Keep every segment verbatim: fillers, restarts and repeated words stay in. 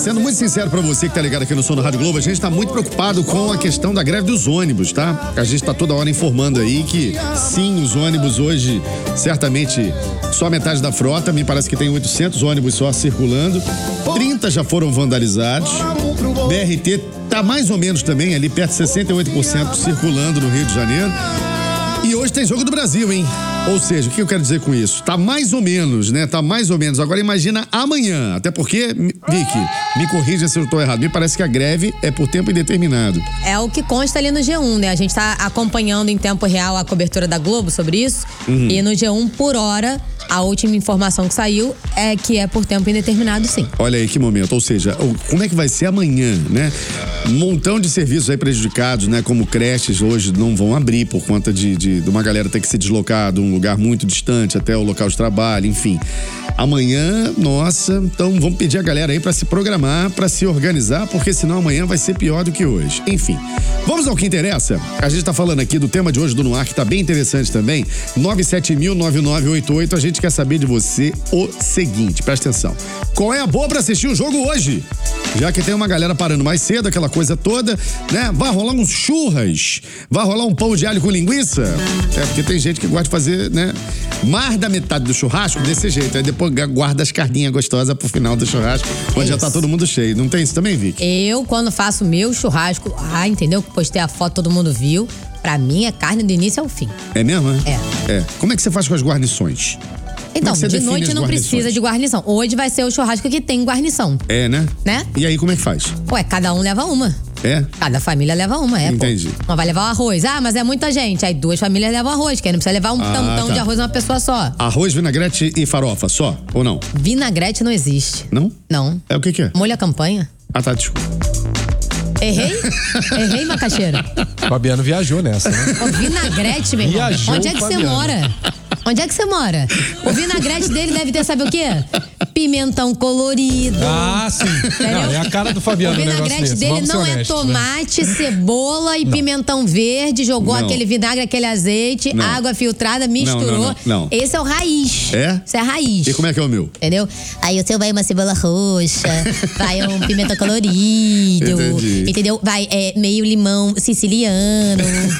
sendo muito sincero pra você que tá ligado aqui no Som da Rádio Globo, a gente tá muito preocupado com a questão da greve dos ônibus, tá? A gente tá toda hora informando aí que sim, os ônibus hoje, certamente, só metade da frota, me parece que tem oitocentos ônibus só circulando, trinta já foram vandalizados, B R T tá mais ou menos também ali perto de sessenta e oito por cento circulando no Rio de Janeiro. E hoje tem Jogo do Brasil, hein? Ou seja, o que eu quero dizer com isso? Tá mais ou menos, né? Tá mais ou menos. Agora imagina amanhã. Até porque, Vicky, me corrija se eu tô errado. Me parece que a greve é por tempo indeterminado. É o que consta ali no G um, né? A gente tá acompanhando em tempo real a cobertura da Globo sobre isso. Uhum. E no G um, por hora, a última informação que saiu é que é por tempo indeterminado, sim. Olha aí que momento. Ou seja, como é que vai ser amanhã, né? Um montão de serviços aí prejudicados, né? Como creches hoje não vão abrir por conta de, de, de uma galera ter que se deslocar de um lugar muito distante até o local de trabalho, enfim. Amanhã, nossa, então vamos pedir a galera aí pra se programar, pra se organizar, porque senão amanhã vai ser pior do que hoje. Enfim, vamos ao que interessa. A gente tá falando aqui do tema de hoje do No Ar, que tá bem interessante também. nove sete mil, nove nove oito oito. A gente quer saber de você o seguinte, presta atenção. Qual é a boa pra assistir o jogo hoje? Já que tem uma galera parando mais cedo, aquela coisa toda, né? Vai rolar uns churras, vai rolar um pão de alho com linguiça. É, porque tem gente que gosta de fazer, né? Mais da metade do churrasco desse jeito. Aí depois guarda as carninhas gostosas pro final do churrasco, onde isso. Já tá todo mundo cheio. Não tem isso também, Vicky? Eu, quando faço meu churrasco, ah, entendeu? Postei a foto, todo mundo viu. Pra mim, é carne do início ao fim. É mesmo, né? É. É. Como é que você faz com as guarnições? Então, é de noite não precisa de guarnição. Hoje vai ser o churrasco que tem guarnição. É, né? Né? E aí, como é que faz? Ué, cada um leva uma. É? Cada família leva uma, é, entendi. Pô. Uma vai levar o arroz. Ah, mas é muita gente. Aí duas famílias levam arroz, que aí não precisa levar um ah, tantão tá. de arroz uma pessoa só. Arroz, vinagrete e farofa, só? Ou não? Vinagrete não existe. Não? Não. É o que que é? Molho à campanha. Ah, tá, desculpa. Errei? Errei, macaxeira? O Fabiano viajou nessa, né? O vinagrete, meu irmão. Viajou. Onde é que você mora? Onde é que você mora? O vinagrete dele deve ter, sabe o quê? Pimentão colorido. Ah, sim. Não, é a cara do Fabiano. O vinagrete dele Vamos não honestos, é tomate, né? cebola e não. pimentão verde. Jogou não. aquele vinagre, aquele azeite, não. água filtrada, misturou. Não, não, não, não. Esse é o raiz. É? Esse é a raiz. E como é que é o meu? Entendeu? Aí o seu vai uma cebola roxa, vai um pimentão colorido. Entendi. Entendeu? Vai é, meio limão siciliano.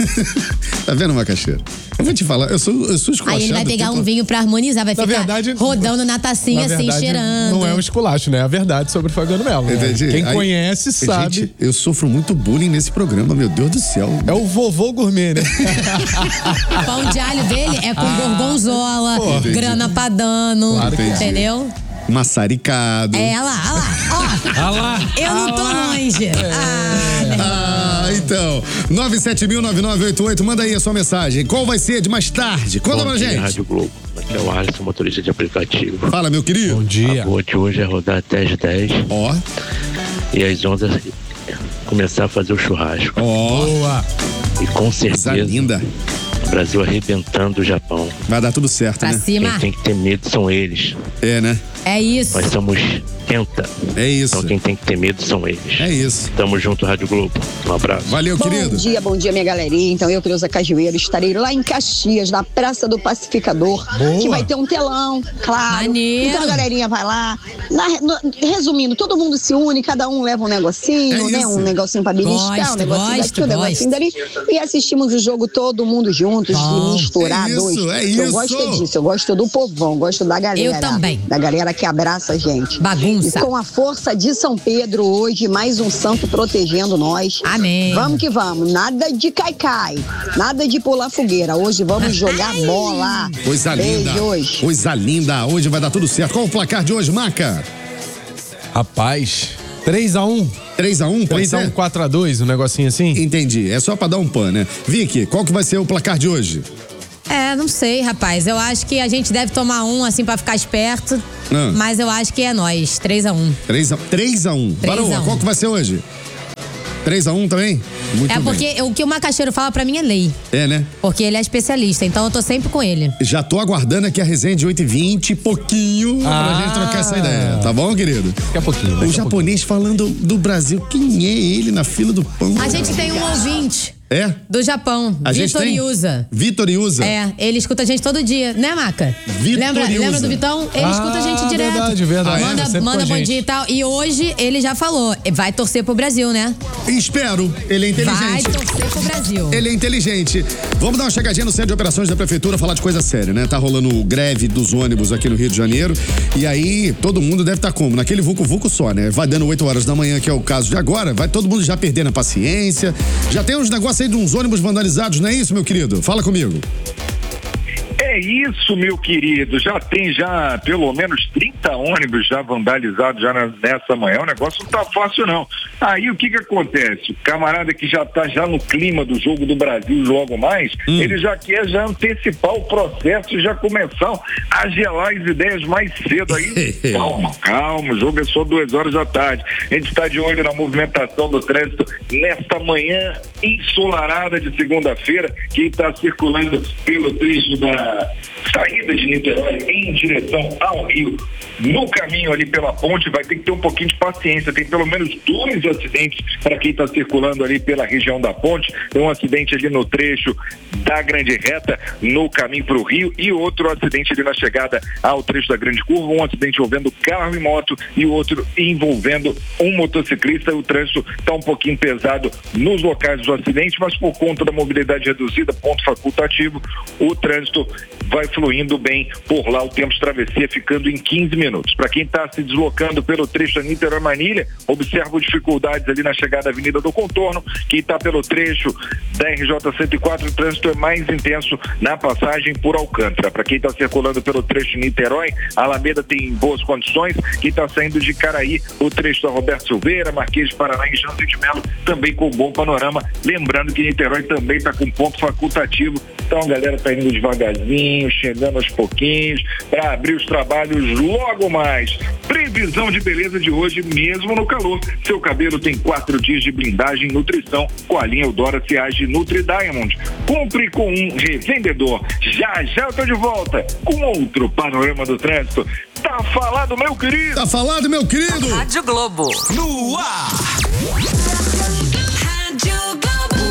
Tá vendo, macaxeira? Eu vou te falar, eu sou, eu sou esculachado. Aí ele vai pegar tipo... um vinho pra harmonizar, vai na ficar verdade, rodando na tacinha na assim, verdade, cheirando. Não é um esculacho, né? É a verdade sobre o Fabiano Melo. Entendi. Né? Quem Aí, conhece sabe. Gente, eu sofro muito bullying nesse programa, meu Deus do céu. É o vovô gourmet, né? O pão de alho dele é com ah, gorgonzola, pô, grana padano, claro, entendeu? Maçaricado. É, olha lá, olha lá. Ó, ah lá, eu não tô lá. longe. É. Ah, ah, então. nove sete mil, nove nove oito oito, manda aí a sua mensagem. Qual vai ser de mais tarde? Conta Bom pra dia, gente. Rádio Globo. Aqui é o Alisson, motorista de aplicativo. Fala, meu querido. Bom dia. A boa de hoje é rodar até as dez. Ó. E às onze começar a fazer o churrasco. Ó. Boa. E com certeza. Coisa linda. O Brasil arrebentando o Japão. Vai dar tudo certo, pra né? cima. Quem tem que ter medo são eles. É, né? É isso. Nós somos tenta. É isso. Então quem tem que ter medo são eles. É isso. Tamo junto, Rádio Globo. Um abraço. Valeu, bom querido. Bom dia, bom dia, minha galerinha. Então eu, Creuza Cajueiro, estarei lá em Caxias, na Praça do Pacificador. Boa. Que vai ter um telão, claro. Maneiro. Então a galerinha vai lá. Na, no, resumindo, todo mundo se une, cada um leva um negocinho, é né? Um negocinho pra beliscar, gosto, um negocinho gosto, daqui, um negocinho dali. E assistimos o jogo todo mundo juntos, bom. de misturar é isso, dois. É eu isso. gosto disso, eu gosto do povão, gosto da galera. Eu também. Da galera que abraça a gente. Bagunça. E com a força de São Pedro hoje, mais um santo protegendo nós. Amém. Vamos que vamos. Nada de cai-cai. Nada de pular fogueira. Hoje vamos jogar bola. Coisa linda. Beijo hoje. Coisa linda. Hoje vai dar tudo certo. Qual o placar de hoje, Maca? Rapaz, três a um. três a um, três a um, quatro a dois, um negocinho assim? Entendi. É só pra dar um pan, né? Vicky, qual que vai ser o placar de hoje? É, não sei, rapaz. Eu acho que a gente deve tomar um, assim, pra ficar esperto. Ah. Mas eu acho que é nós. três a um. três a um. Barão, qual que vai ser hoje? três a um também? Muito é porque bem. O que o macaxeiro fala pra mim é lei. É, né? Porque ele é especialista, então eu tô sempre com ele. Já tô aguardando aqui a resenha de oito e vinte, pouquinho, ah. pra gente trocar essa ideia. Tá bom, querido? Daqui a pouquinho. O japonês pouquinho. falando do Brasil, quem é ele na fila do pão? A gente tem um ouvinte É? Do Japão. A gente Vitor tem? Iusa. Vitor Iusa? É, ele escuta a gente todo dia, né, Maca? Vitor lembra, Iusa. lembra do Vitão? Ele Ah, escuta a gente direto. verdade, verdade. Manda, Ah, é? Sempre manda com a bom gente. dia e tal. E hoje ele já falou, vai torcer pro Brasil, né? Espero. Ele é inteligente. Vai torcer pro Brasil. Ele é inteligente. Vamos dar uma chegadinha no centro de operações da prefeitura, falar de coisa séria, né? Tá rolando greve dos ônibus aqui no Rio de Janeiro. E aí, todo mundo deve estar como? Naquele vucu-vucu só, né? Vai dando oito horas da manhã, que é o caso de agora, vai todo mundo já perdendo a paciência. Já tem uns negócios aí de uns ônibus vandalizados, não é isso, meu querido? Fala comigo. É isso, meu querido. Já tem já pelo menos trinta ônibus já vandalizados já na, nessa manhã. O negócio não tá fácil, não. Aí o que que acontece? O camarada que já tá já no clima do jogo do Brasil logo mais, hum. ele já quer já antecipar o processo e já começar a gelar as ideias mais cedo. Aí, calma, calma. O jogo é só duas horas da tarde. A gente está de olho na movimentação do trânsito nesta manhã ensolarada de segunda-feira, que está circulando pelo trecho da saída de Niterói em direção ao Rio. No caminho ali pela ponte vai ter que ter um pouquinho de paciência. Tem pelo menos dois acidentes para quem está circulando ali pela região da ponte. Tem um acidente ali no trecho da Grande Reta no caminho para o Rio e outro acidente ali na chegada ao trecho da Grande Curva, um acidente envolvendo carro e moto e outro envolvendo um motociclista. O trânsito está um pouquinho pesado nos locais do acidente, mas por conta da mobilidade reduzida, ponto facultativo, o trânsito vai fluindo bem por lá, o tempo de travessia ficando em quinze minutos. Para quem está se deslocando pelo trecho da Niterói-Manilha, observa dificuldades ali na chegada da Avenida do Contorno. Quem está pelo trecho da R J cento e quatro, o trânsito é mais intenso na passagem por Alcântara. Para quem está circulando pelo trecho de Niterói, a Alameda tem boas condições. Quem está saindo de Caraí, o trecho da Roberto Silveira, Marquês de Paraná e Jansen de Melo, também com bom panorama. Lembrando que Niterói também está com ponto facultativo. Então a galera está indo devagarzinho, chegando aos pouquinhos, para abrir os trabalhos logo mais. Previsão de beleza de hoje, mesmo no calor. Seu cabelo tem quatro dias de blindagem e nutrição com a linha Eudora Ciage Nutri Diamond. Compre com um revendedor. Já, já eu tô de volta com outro panorama do trânsito. Tá falado, meu querido? Tá falado, meu querido? Rádio Globo. No ar. Rádio Globo.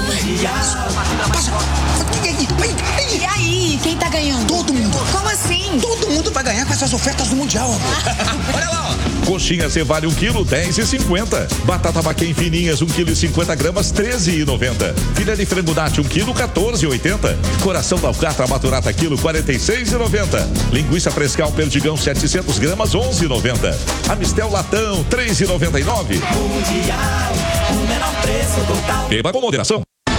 E aí, quem tá ganhando? Todo mundo. Como assim? Todo mundo vai ganhar com essas ofertas do Mundial, amor. Olha lá, ó. Coxinha Cevale um quilo, dez e cinquenta. Batata Baquém fininhas, um quilo e cinquenta gramas, treze e noventa. Filé de frango Nati, um quilo, quatorze e oitenta. Coração da alcatra Maturata, quilo, quarenta e seis e noventa. Linguiça Frescal Perdigão, setecentos gramas, onze e noventa. Amistel Latão, três e noventa e nove. Mundial, o menor preço total. Beba com moderação.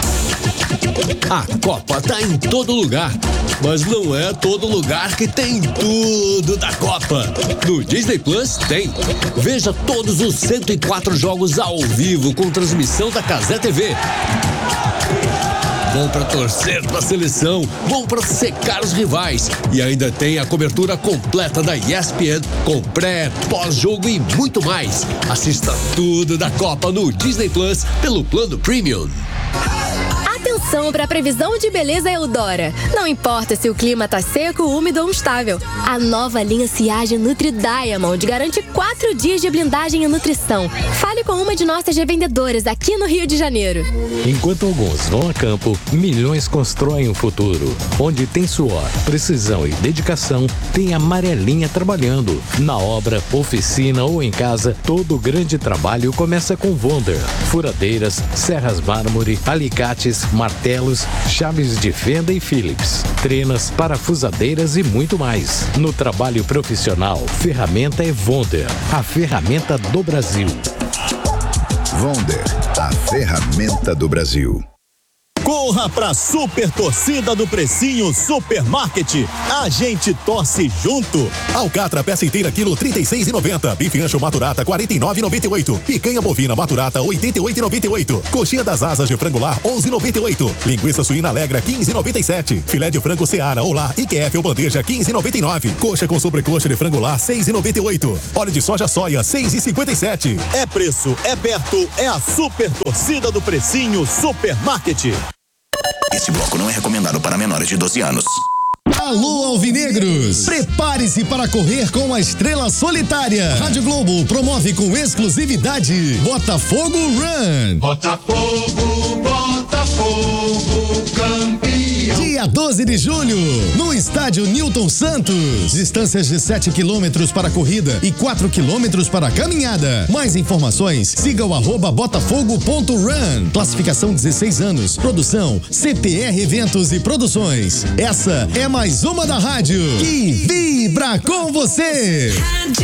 A Copa tá em todo lugar, mas não é todo lugar que tem tudo da Copa. No Disney Plus tem. Veja todos os cento e quatro jogos ao vivo com transmissão da Cazé T V. Bom pra torcer pra seleção, bom pra secar os rivais. E ainda tem a cobertura completa da E S P N com pré, pós-jogo e muito mais. Assista tudo da Copa no Disney Plus pelo plano Premium. Atenção para a previsão de beleza Eudora. Não importa se o clima tá seco, úmido ou instável. A nova linha Ciage Nutri Diamond garante quatro dias de blindagem e nutrição. Fale com uma de nossas revendedoras aqui no Rio de Janeiro. Enquanto alguns vão a campo, milhões constroem um futuro. Onde tem suor, precisão e dedicação, tem a Amarelinha trabalhando. Na obra, oficina ou em casa, todo grande trabalho começa com Wonder. Furadeiras, serras mármore, alicates, martelos, chaves de fenda e Phillips, trenas, parafusadeiras e muito mais. No trabalho profissional, ferramenta é Wonder, a ferramenta do Brasil. Wonder, a ferramenta do Brasil. Corra pra super torcida do Precinho Supermarket. A gente torce junto. Alcatra peça inteira quilo trinta e seis e noventa. Bife ancho maturata quarenta e nove e noventa e oito. Picanha bovina maturata oitenta e oito e noventa e oito. Coxinha das asas de frango lar onze e noventa e oito. Linguiça suína Alegra quinze e noventa e sete. Filé de frango Seara ou lar I Q F ou bandeja quinze e noventa e nove. Coxa com sobrecoxa de frango lar seis e noventa e oito. Óleo de soja soia seis e cinquenta e sete. É preço, é perto, é a super torcida do Precinho Supermarket. Esse bloco não é recomendado para menores de doze anos. Alô, Alvinegros! Prepare-se para correr com a Estrela Solitária. Rádio Globo promove com exclusividade Botafogo Run. Botafogo, Botafogo. Botafogo campeão. Dia doze de julho, no estádio Newton Santos. Distâncias de sete quilômetros para a corrida e quatro quilômetros para a caminhada. Mais informações, siga o arroba botafogo ponto run. Classificação dezesseis anos. Produção C P R Eventos e Produções. Essa é mais uma da rádio que vibra com você. Rádio